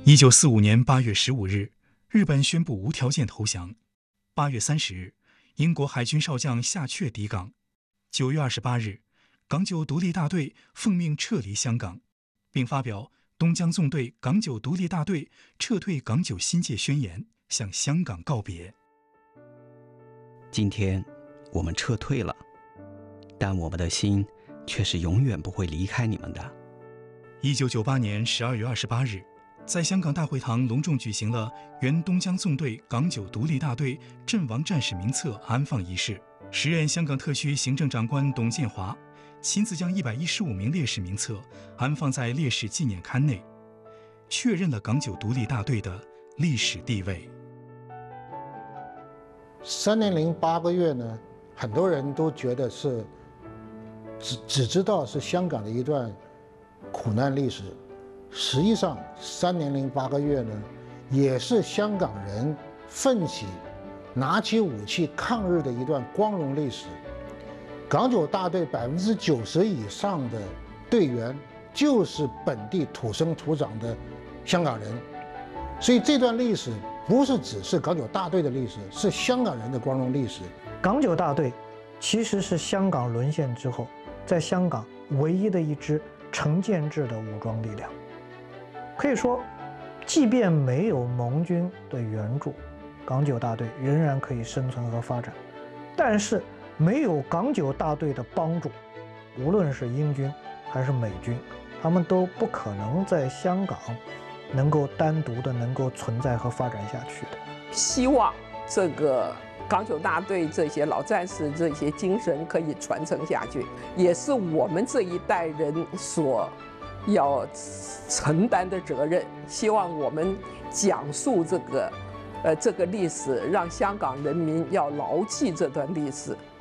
1945年8月15日，日本宣布无条件投降。8月30日，英国海军少将夏雀抵港。9月28日，港九独立大队奉命撤离香港，并发表东江纵队港九独立大队撤退港九新界宣言，向香港告别。 今天我们撤退了，但我们的心却是永远不会离开你们的。 1998年12月28日，在香港大会堂隆重举行了原东江纵队港九独立大队阵亡战士名册安放仪式。时任香港特区行政长官董建华亲自将115名烈士名册安放在烈士纪念龛内，确认了港九独立大队的历史地位。 3年零8个月呢，很多人都觉得是只知道是香港的一段苦难历史，实际上3年零8个月呢，也是香港人奋起拿起武器抗日的一段光荣历史。港九大队90%以上的队员就是本地土生土长的香港人，所以这段历史不是只是港九大队的历史，是香港人的光荣历史。 港九大队其实是香港沦陷之后，在香港唯一的一支成建制的武装力量。可以说，即便没有盟军的援助，港九大队仍然可以生存和发展。但是没有港九大队的帮助，无论是英军还是美军，他们都不可能在香港能够单独的能够存在和发展下去的。 希望这个港九大队这些老战士这些精神可以传承下去，也是我们这一代人所要承担的责任。希望我们讲述这个历史，让香港人民要牢记这段历史。